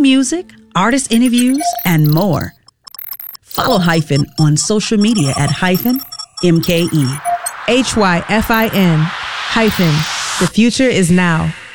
music, artist interviews, and more. Follow Hyphen on social media at Hyphen MKE. HYFIN. Hyphen. The future is now.